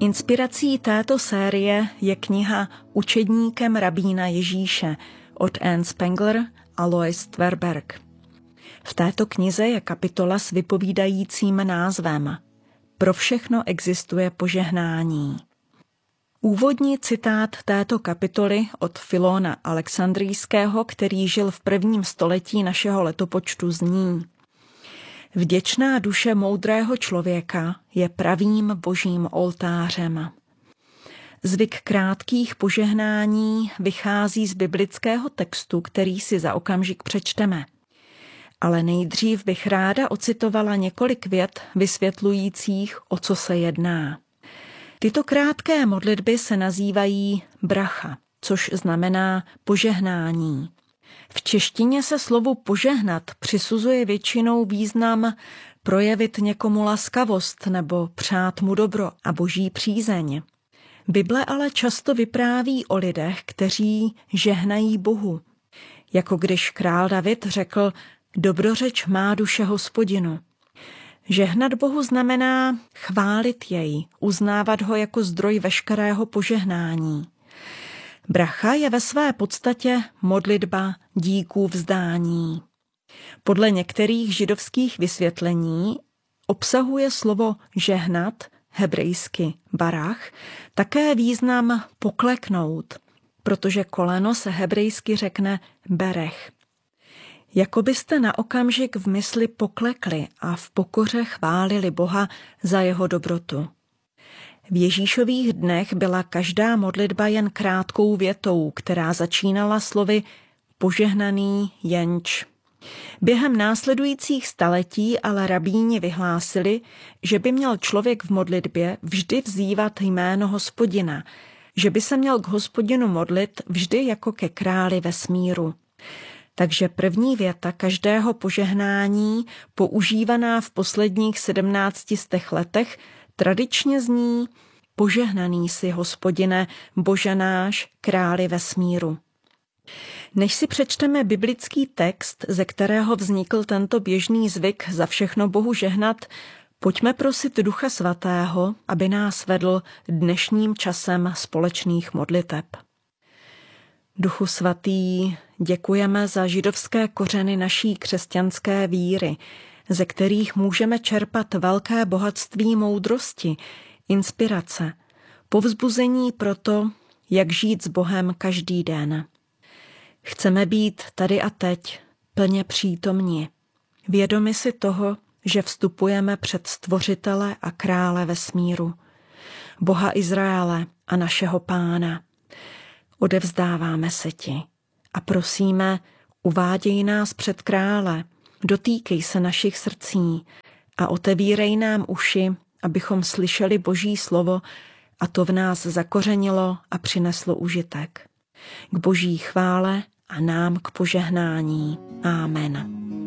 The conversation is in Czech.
Inspirací této série je kniha Učedníkem rabína Ježíše od Anne Spengler a Lois Tverberg. V této knize je kapitola s vypovídajícím názvem Pro všechno existuje požehnání. Úvodní citát této kapitoly od Filona Alexandrijského, který žil v 1. století našeho letopočtu, zní: Vděčná duše moudrého člověka je pravým božím oltářem. Zvyk krátkých požehnání vychází z biblického textu, který si za okamžik přečteme. Ale nejdřív bych ráda ocitovala několik vět vysvětlujících, o co se jedná. Tyto krátké modlitby se nazývají bracha, což znamená požehnání. V češtině se slovu požehnat přisuzuje většinou význam projevit někomu laskavost nebo přát mu dobro a boží přízeň. Bible ale často vypráví o lidech, kteří žehnají Bohu. Jako když král David řekl: Dobrořeč má duše Hospodinu. Žehnat Bohu znamená chválit jej, uznávat ho jako zdroj veškerého požehnání. Bracha je ve své podstatě modlitba díků vzdání. Podle některých židovských vysvětlení obsahuje slovo žehnat, hebrejsky barach, také význam pokleknout, protože koleno se hebrejsky řekne berech. Jako byste na okamžik v mysli poklekli a v pokoře chválili Boha za jeho dobrotu. V Ježíšových dnech byla každá modlitba jen krátkou větou, která začínala slovy požehnaný jenč. Během následujících staletí ale rabíni vyhlásili, že by měl člověk v modlitbě vždy vzývat jméno Hospodina, že by se měl k Hospodinu modlit vždy jako ke králi vesmíru. Takže první věta každého požehnání, používaná v posledních 17 letech, tradičně zní: Požehnaný jsi, Hospodine, Bože náš, králi vesmíru. Než si přečteme biblický text, ze kterého vznikl tento běžný zvyk za všechno Bohu žehnat, pojďme prosit Ducha Svatého, aby nás vedl dnešním časem společných modliteb. Duchu Svatý, děkujeme za židovské kořeny naší křesťanské víry, ze kterých můžeme čerpat velké bohatství moudrosti, inspirace, povzbuzení pro to, jak žít s Bohem každý den. Chceme být tady a teď plně přítomni, vědomi si toho, že vstupujeme před Stvořitele a Krále vesmíru, Boha Izraele a našeho Pána. Odevzdáváme se ti a prosíme, uváděj nás před Krále, dotýkej se našich srdcí a otevírej nám uši, abychom slyšeli Boží slovo a to v nás zakořenilo a přineslo užitek. K Boží chvále a nám k požehnání. Amen.